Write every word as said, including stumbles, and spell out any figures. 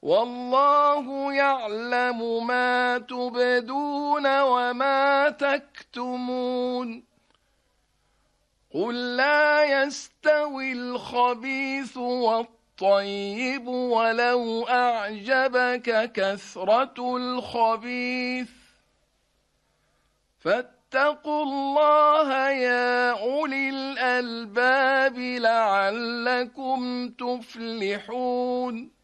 والله يعلم ما تبدون وما تكتمون. قل لا يستوي الخبيث والطيب ولو أعجبك كثرة الخبيث، فاتقوا الله يا أولي الألباب لعلكم تفلحون.